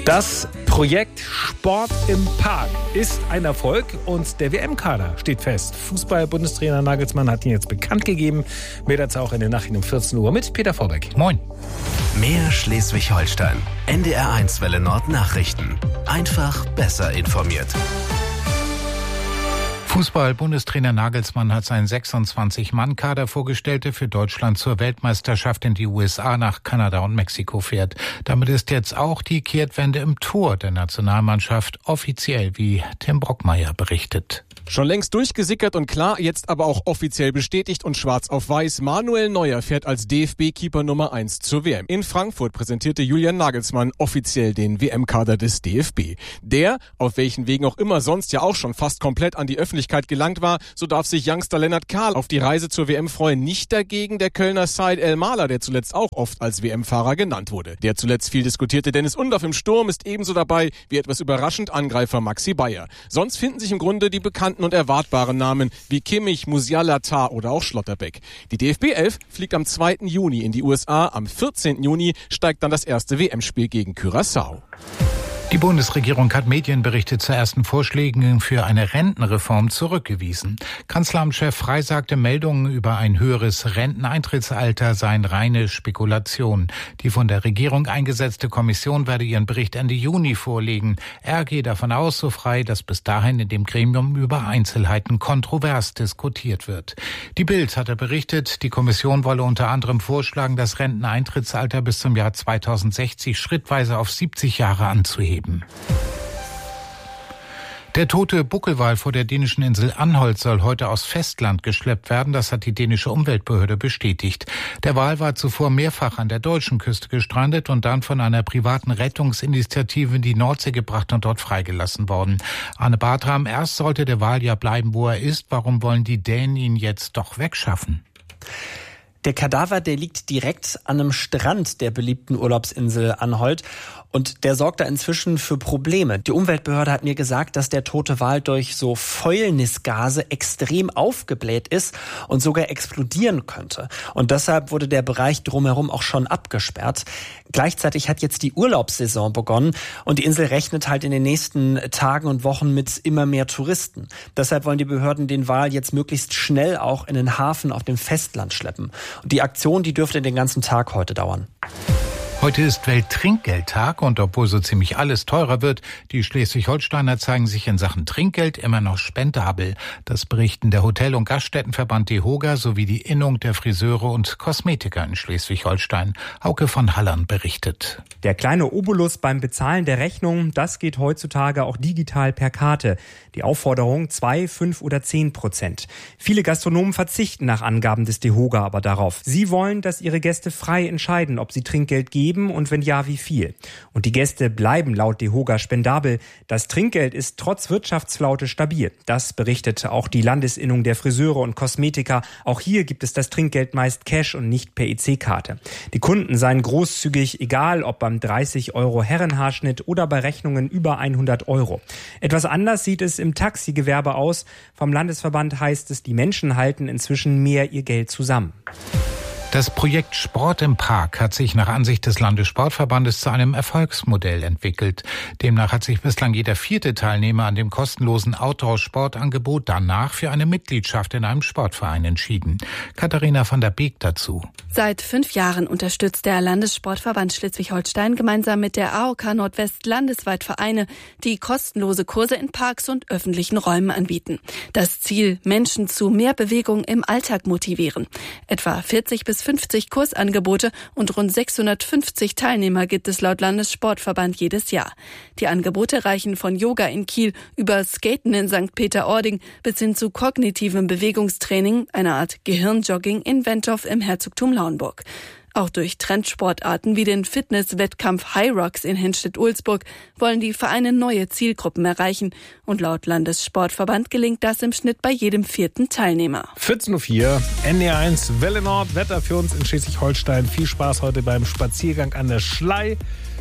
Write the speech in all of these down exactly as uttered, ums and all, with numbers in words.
Das Projekt Sport im Park ist ein Erfolg und der W M-Kader steht fest. Fußball-Bundestrainer Nagelsmann hat ihn jetzt bekannt gegeben. Mehr dazu auch in den Nachrichten um vierzehn Uhr mit Peter Vorbeck. Moin. Mehr Schleswig-Holstein. N D R eins Welle Nord Nachrichten. Einfach besser informiert. Fußball-Bundestrainer Nagelsmann hat seinen sechsundzwanzig-Mann-Kader vorgestellt, der für Deutschland zur Weltmeisterschaft in die U S A, nach Kanada und Mexiko fährt. Damit ist jetzt auch die Kehrtwende im Tor der Nationalmannschaft offiziell, wie Tim Brockmeier berichtet. Schon längst durchgesickert und klar, jetzt aber auch offiziell bestätigt und schwarz auf weiß. Manuel Neuer fährt als D F B-Keeper Nummer eins zur W M. In Frankfurt präsentierte Julian Nagelsmann offiziell den W M-Kader des D F B. Der, auf welchen Wegen auch immer sonst ja auch schon fast komplett an die Öffentlichkeit gelangt war, so darf sich Youngster Lennart Kahl auf die Reise zur W M freuen. Nicht dagegen der Kölner Said El-Maler, der zuletzt auch oft als W M-Fahrer genannt wurde. Der zuletzt viel diskutierte Dennis Undorf im Sturm ist ebenso dabei wie etwas überraschend Angreifer Maxi Bayer. Sonst finden sich im Grunde die bekannten und erwartbaren Namen wie Kimmich, Musiala, Tah oder auch Schlotterbeck. Die D F B elf fliegt am zweiten Juni in die U S A. Am vierzehnten Juni steigt dann das erste W M-Spiel gegen Curaçao. Die Bundesregierung hat Medienberichte zu ersten Vorschlägen für eine Rentenreform zurückgewiesen. Kanzleramtschef Frey sagte, Meldungen über ein höheres Renteneintrittsalter seien reine Spekulation. Die von der Regierung eingesetzte Kommission werde ihren Bericht Ende Juni vorlegen. Er gehe davon aus, so Frey, dass bis dahin in dem Gremium über Einzelheiten kontrovers diskutiert wird. Die Bild hatte berichtet, die Kommission wolle unter anderem vorschlagen, das Renteneintrittsalter bis zum Jahr zweitausendsechzig schrittweise auf siebzig Jahre anzuheben. Der tote Buckelwal vor der dänischen Insel Anholt soll heute aus Festland geschleppt werden. Das hat die dänische Umweltbehörde bestätigt. Der Wal war zuvor mehrfach an der deutschen Küste gestrandet und dann von einer privaten Rettungsinitiative in die Nordsee gebracht und dort freigelassen worden. Arne Bartram, erst sollte der Wal ja bleiben, wo er ist. Warum wollen die Dänen ihn jetzt doch wegschaffen? Der Kadaver, der liegt direkt an einem Strand der beliebten Urlaubsinsel Anholt. Und der sorgt da inzwischen für Probleme. Die Umweltbehörde hat mir gesagt, dass der tote Wal durch so Fäulnisgase extrem aufgebläht ist und sogar explodieren könnte. Und deshalb wurde der Bereich drumherum auch schon abgesperrt. Gleichzeitig hat jetzt die Urlaubssaison begonnen und die Insel rechnet halt in den nächsten Tagen und Wochen mit immer mehr Touristen. Deshalb wollen die Behörden den Wal jetzt möglichst schnell auch in den Hafen auf dem Festland schleppen. Und die Aktion, die dürfte den ganzen Tag heute dauern. Heute ist Welttrinkgeldtag und obwohl so ziemlich alles teurer wird, die Schleswig-Holsteiner zeigen sich in Sachen Trinkgeld immer noch spendabel. Das berichten der Hotel- und Gaststättenverband DEHOGA sowie die Innung der Friseure und Kosmetiker in Schleswig-Holstein. Hauke von Hallern berichtet. Der kleine Obolus beim Bezahlen der Rechnung, das geht heutzutage auch digital per Karte. Die Aufforderung zwei, fünf oder zehn Prozent. Viele Gastronomen verzichten nach Angaben des DEHOGA aber darauf. Sie wollen, dass ihre Gäste frei entscheiden, ob sie Trinkgeld geben und wenn ja, wie viel. Und die Gäste bleiben laut DEHOGA spendabel. Das Trinkgeld ist trotz Wirtschaftsflaute stabil. Das berichtet auch die Landesinnung der Friseure und Kosmetiker. Auch hier gibt es das Trinkgeld meist Cash und nicht per E C-Karte. Die Kunden seien großzügig, egal ob beim dreißig Euro Herrenhaarschnitt oder bei Rechnungen über hundert Euro. Etwas anders sieht es im Taxigewerbe aus. Vom Landesverband heißt es, die Menschen halten inzwischen mehr ihr Geld zusammen. Das Projekt Sport im Park hat sich nach Ansicht des Landessportverbandes zu einem Erfolgsmodell entwickelt. Demnach hat sich bislang jeder vierte Teilnehmer an dem kostenlosen Outdoor-Sportangebot danach für eine Mitgliedschaft in einem Sportverein entschieden. Katharina van der Beek dazu. Seit fünf Jahren unterstützt der Landessportverband Schleswig-Holstein gemeinsam mit der A O K Nordwest landesweit Vereine, die kostenlose Kurse in Parks und öffentlichen Räumen anbieten. Das Ziel, Menschen zu mehr Bewegung im Alltag motivieren. Etwa vierzig bis fünfzig Kursangebote und rund sechshundertfünfzig Teilnehmer gibt es laut Landessportverband jedes Jahr. Die Angebote reichen von Yoga in Kiel über Skaten in Sankt Peter-Ording bis hin zu kognitivem Bewegungstraining, einer Art Gehirnjogging in Wentorf im Herzogtum Lauenburg. Auch durch Trendsportarten wie den Fitness-Wettkampf High Rocks in Henstedt-Ulzburg wollen die Vereine neue Zielgruppen erreichen. Und laut Landessportverband gelingt das im Schnitt bei jedem vierten Teilnehmer. vierzehn Uhr vier, N D R eins, Welle Nord, Wetter für uns in Schleswig-Holstein. Viel Spaß heute beim Spaziergang an der Schlei.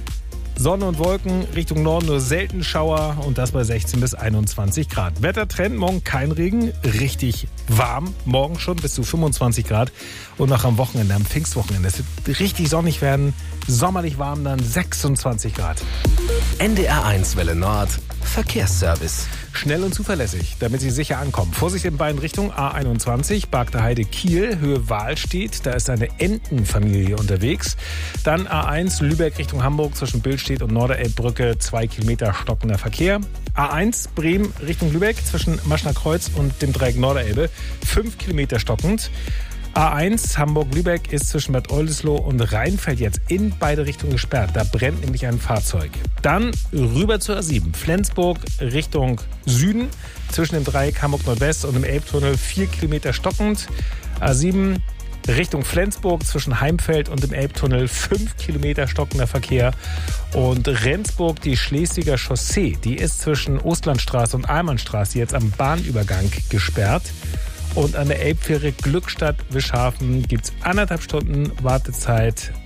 Sonne und Wolken, Richtung Norden nur selten Schauer und das bei sechzehn bis einundzwanzig Grad. Wettertrend, morgen kein Regen, richtig warm, morgen schon bis zu fünfundzwanzig Grad und noch am Wochenende, am Pfingstwochenende. Es wird richtig sonnig werden, sommerlich warm dann sechsundzwanzig Grad. N D R eins Welle Nord, Verkehrsservice. Schnell und zuverlässig, damit Sie sicher ankommen. Vorsicht in beiden Richtungen. A einundzwanzig, Bargter Heide Kiel, Höhe Wahlstedt. Da ist eine Entenfamilie unterwegs. Dann A eins, Lübeck Richtung Hamburg zwischen Billstedt und Norderelbbrücke. Zwei Kilometer stockender Verkehr. A eins, Bremen Richtung Lübeck zwischen Maschner Kreuz und dem Dreieck Norderelbe. Fünf Kilometer stockend. A eins Hamburg-Lübeck ist zwischen Bad Oldesloe und Rheinfeld jetzt in beide Richtungen gesperrt. Da brennt nämlich ein Fahrzeug. Dann rüber zur A sieben. Flensburg Richtung Süden zwischen dem Dreieck Hamburg-Nordwest und dem Elbtunnel. Vier Kilometer stockend. A sieben Richtung Flensburg zwischen Heimfeld und dem Elbtunnel. Fünf Kilometer stockender Verkehr. Und Rendsburg, die Schleswiger Chaussee, die ist zwischen Ostlandstraße und Ahlmannstraße jetzt am Bahnübergang gesperrt. Und an der Elbfähre Glückstadt-Wischhafen gibt es anderthalb Stunden Wartezeit